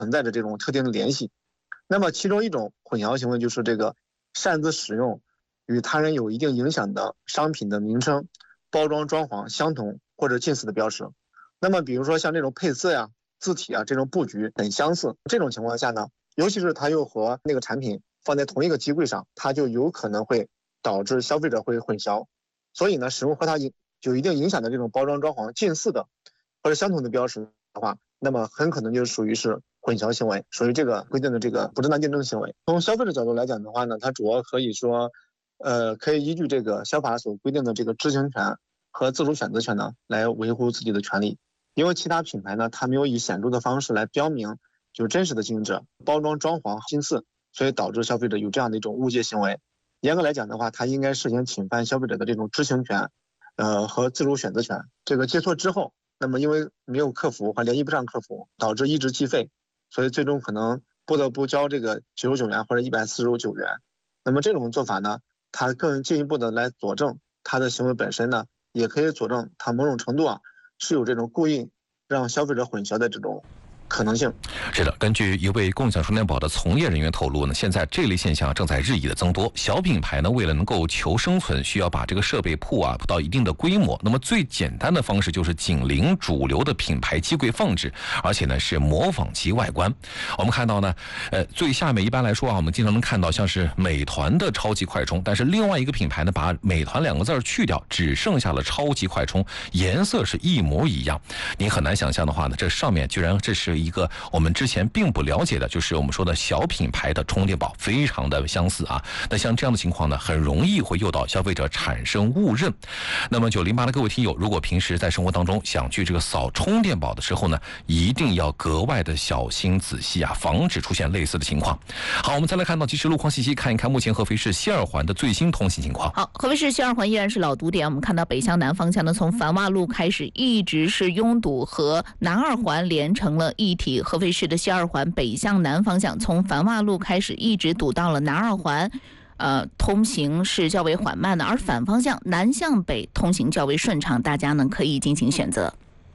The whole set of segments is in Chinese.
存在着这种特定的联系。那么其中一种混淆行为就是这个擅自使用与他人有一定影响的商品的名称、包装装潢相同或者近似的标识。那么比如说像这种配色呀、字体啊这种布局很相似，这种情况下呢，尤其是它又和那个产品放在同一个机柜上，它就有可能会导致消费者会混淆。所以呢，使用和它有一定影响的这种包装装潢近似的或者相同的标识的话，那么很可能就属于是混淆行为，属于这个规定的这个不正当竞争行为。从消费者角度来讲的话呢，它主要可以说，可以依据这个消法所规定的这个知情权和自主选择权呢，来维护自己的权利。因为其他品牌呢，它没有以显著的方式来标明就真实的经营者，包装装潢近似，所以导致消费者有这样的一种误解行为。严格来讲的话，它应该涉嫌侵犯消费者的这种知情权，和自主选择权。这个接错之后，那么因为没有客服或联系不上客服，导致一直计费，所以最终可能不得不交这个99元或者149元。那么这种做法呢，它更进一步的来佐证它的行为本身呢，也可以佐证它某种程度是有这种故意让消费者混淆的这种可能性。 是的，根据一位共享充电宝的从业人员透露呢，现在这类现象正在日益的增多。小品牌呢，为了能够求生存，需要把这个设备铺到一定的规模。那么最简单的方式就是紧邻主流的品牌机柜放置，而且呢是模仿其外观。我们看到呢，最下面一般来说我们经常能看到像是美团的超级快充，但是另外一个品牌呢，把美团2个字去掉，只剩下了超级快充，颜色是一模一样。您很难想象的话呢，这上面居然这是一个我们之前并不了解的，就是我们说的小品牌的充电宝，非常的相似啊。那像这样的情况呢，很容易会诱导消费者产生误认。那么908的各位听友，如果平时在生活当中想去这个扫充电宝的时候呢，一定要格外的小心仔细防止出现类似的情况。好，我们再来看到即时路况信息，看一看目前合肥市西二环的最新通行情况。 好，合肥市西二环依然是老堵点，我们看到北向南方向呢，从繁华路开始一直是拥堵，和南二环连成了一体。合肥市的西二环北向南方向，从繁华路开始一直堵到了南二环，通行是较为缓慢的，而反方向南向北通行较为顺畅，大家呢可以进行选择。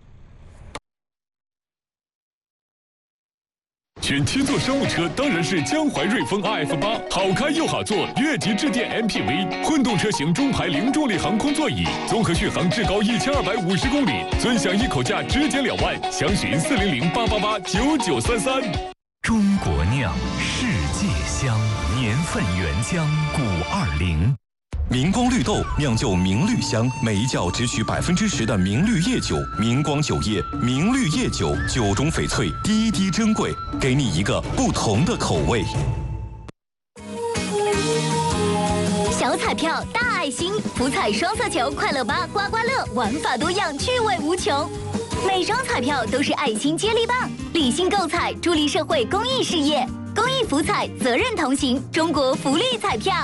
选七座商务车当然是江淮瑞风 RF8， 好开又好坐，越级致电 MPV， 混动车型中排零重力航空座椅，综合续航至高1250公里，尊享一口价直减2万，详询400-888-9933。 中国酿，世界香，年份原浆520。明光绿豆酿就明绿香，每一窖只取10%的明绿叶酒，明光酒业明绿叶酒，酒中翡翠，滴滴珍贵，给你一个不同的口味。 小彩票大爱心，福彩双色球快乐8刮刮乐，玩法多样，趣味无穷。每张彩票都是爱心接力棒，理性购彩，助力社会公益事业。公益福彩，责任同行，中国福利彩票。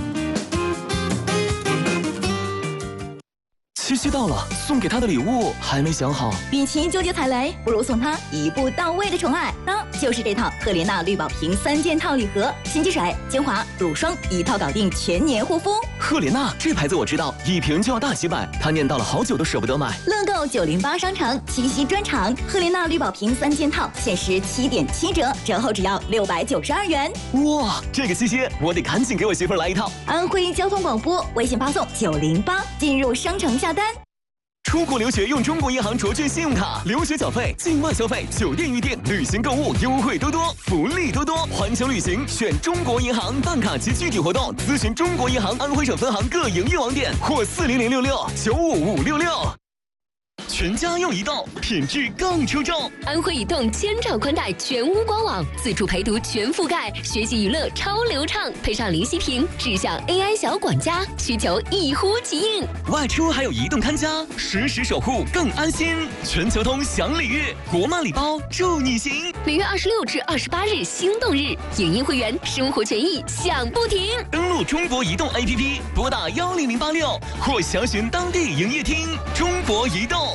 七夕到了，送给他的礼物还没想好。 与其纠结踩雷，不如送他一步到位的宠爱，那就是这套赫莲娜绿宝瓶3件套礼盒，洗洁水、精华、乳霜一套搞定全年护肤。 赫莲娜这牌子我知道，一瓶就要大几百，他念叨了好久都舍不得买。 乐购908商城七夕专场，赫莲娜绿宝瓶3件套限时7.7折，折后只要692元。 哇，这个七夕我得赶紧给我媳妇来一套。 安徽交通广播微信发送908，进入商城下单。 出国留学用中国银行卓券信用卡，留学缴费、境外消费、酒店预订、旅行购物优惠多多，福利多多。环球旅行选中国银行，办卡及具体活动咨询中国银行安徽省分行各营业网点或40066-95566。全家用移动，品质更出众。 安徽移动千兆宽带全屋官网，自助陪读全覆盖，学习娱乐超流畅，配上零息屏，智享 AI 小管家，需求一呼即应。 外出还有移动看家，实时守护更安心。全球通享礼遇，国漫礼包祝你行。 每月26至28日心动日，影音会员生活权益享不停。 登录中国移动 APP， 拨打10086或详询当地营业厅。中国移动。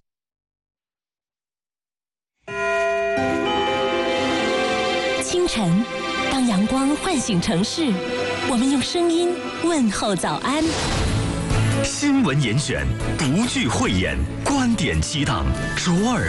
清晨，当阳光唤醒城市，我们用声音问候早安。 新闻严选，不惧讳言，观点激荡，卓尔